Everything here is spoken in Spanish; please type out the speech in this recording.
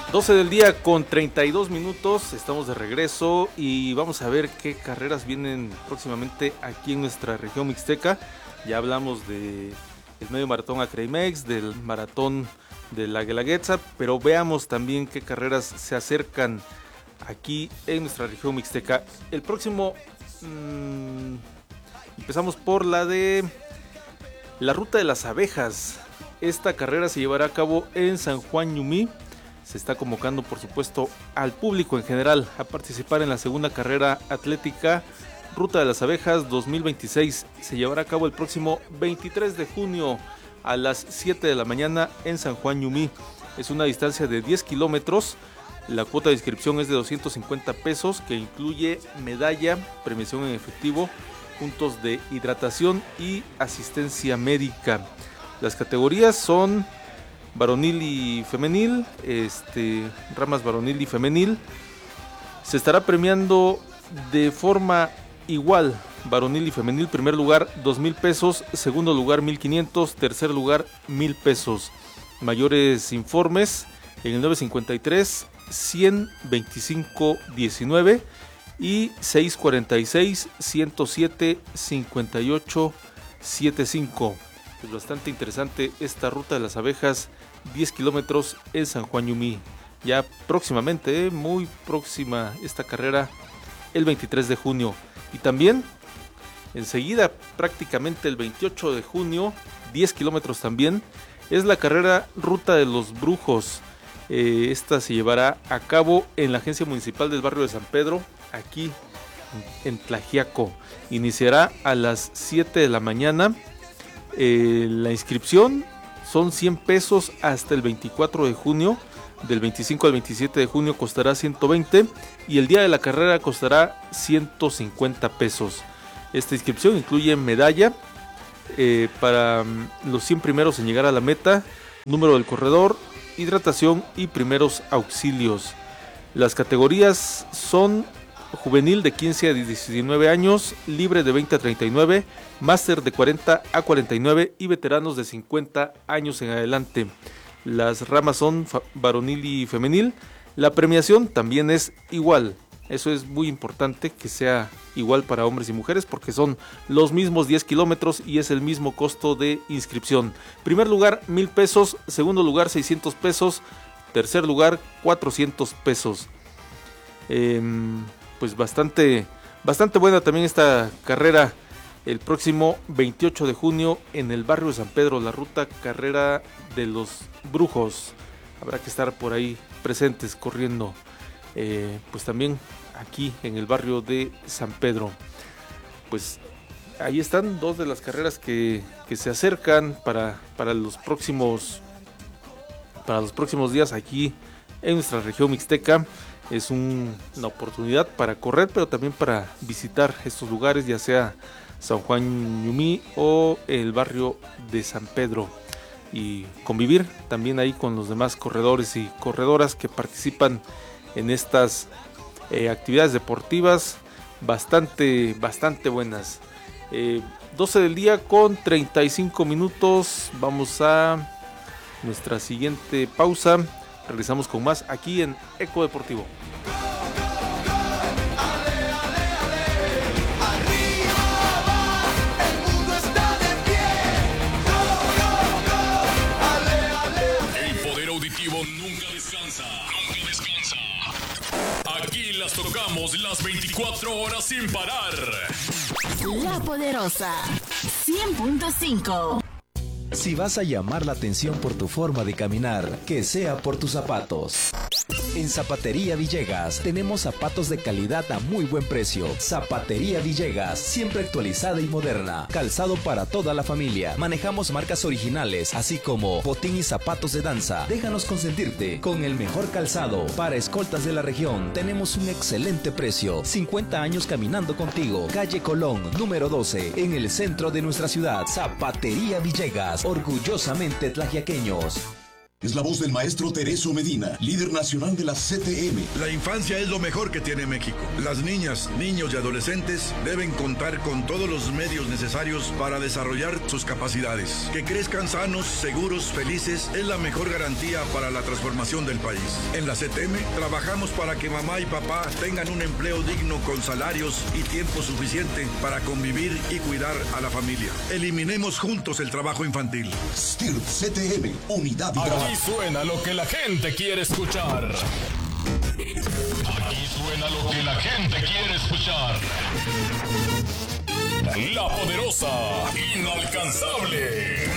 12 del día con 32 minutos, estamos de regreso y vamos a ver qué carreras vienen próximamente aquí en nuestra región mixteca. Ya hablamos del medio maratón Acreimex, del maratón de la Guelaguetza, pero veamos también qué carreras se acercan aquí en nuestra región mixteca. El próximo, empezamos por la de la Ruta de las Abejas. Esta carrera se llevará a cabo en San Juan Ñumí. Se está convocando, por supuesto, al público en general a participar en la segunda carrera atlética Ruta de las Abejas 2026. Se llevará a cabo el próximo 23 de junio a las 7 de la mañana en San Juan Ñumí. Es una distancia de 10 kilómetros. La cuota de inscripción es de 250 pesos, que incluye medalla, premiación en efectivo, puntos de hidratación y asistencia médica. Las categorías son varonil y femenil, ramas varonil y femenil. Se estará premiando de forma igual, varonil y femenil. Primer lugar 2,000 pesos, segundo lugar 1,500, tercer lugar 1,000 pesos. Mayores informes en el 953 125 19 y 646 107 58 75. Es bastante interesante esta Ruta de las Abejas, 10 kilómetros en San Juan Ñumí. Ya próximamente, muy próxima esta carrera, el 23 de junio. Y también enseguida, prácticamente el 28 de junio, 10 kilómetros también, es la carrera Ruta de los Brujos. Esta se llevará a cabo en la Agencia Municipal del Barrio de San Pedro, aquí en Tlaxiaco. Iniciará a las 7 de la mañana. La inscripción son 100 pesos hasta el 24 de junio. Del 25 al 27 de junio costará 120 y el día de la carrera costará 150 pesos. Esta inscripción incluye medalla para los 100 primeros en llegar a la meta, número del corredor, hidratación y primeros auxilios. Las categorías son juvenil de 15 a 19 años, libre de 20 a 39, máster de 40 a 49 y veteranos de 50 años en adelante. Las ramas son varonil y femenil. La premiación también es igual. Eso es muy importante, que sea igual para hombres y mujeres, porque son los mismos 10 kilómetros y es el mismo costo de inscripción. Primer lugar 1,000 pesos, segundo lugar 600 pesos, tercer lugar 400 pesos. Pues bastante buena también esta carrera el próximo 28 de junio en el barrio de San Pedro, la ruta carrera de los brujos. Habrá que estar por ahí presentes corriendo, pues también aquí en el barrio de San Pedro. Pues ahí están dos de las carreras que se acercan para los próximos días aquí en nuestra región mixteca. Es una oportunidad para correr, pero también para visitar estos lugares, ya sea San Juan Ñumí o el barrio de San Pedro, y convivir también ahí con los demás corredores y corredoras que participan en estas actividades deportivas bastante buenas. 12 del día con 35 minutos. Vamos a nuestra siguiente pausa. Regresamos con más aquí en Eco Deportivo. El poder auditivo nunca descansa. Aquí las tocamos las 24 horas sin parar. La Poderosa 100.5. Si vas a llamar la atención por tu forma de caminar, que sea por tus zapatos. En Zapatería Villegas tenemos zapatos de calidad a muy buen precio. Zapatería Villegas, siempre actualizada y moderna. Calzado para toda la familia. Manejamos marcas originales, así como botín y zapatos de danza. Déjanos consentirte con el mejor calzado. Para escoltas de la región, tenemos un excelente precio. 50 años caminando contigo. Calle Colón, número 12, en el centro de nuestra ciudad. Zapatería Villegas, orgullosamente tlaxiaqueños. Es la voz del maestro Tereso Medina, líder nacional de la CTM. La infancia es lo mejor que tiene México. Las niñas, niños y adolescentes deben contar con todos los medios necesarios para desarrollar sus capacidades. Que crezcan sanos, seguros, felices es la mejor garantía para la transformación del país. En la CTM trabajamos para que mamá y papá tengan un empleo digno con salarios y tiempo suficiente para convivir y cuidar a la familia. Eliminemos juntos el trabajo infantil. STIRT CTM, unidad y trabajo. Aquí suena lo que la gente quiere escuchar. Aquí suena lo que la gente quiere escuchar. La poderosa, inalcanzable.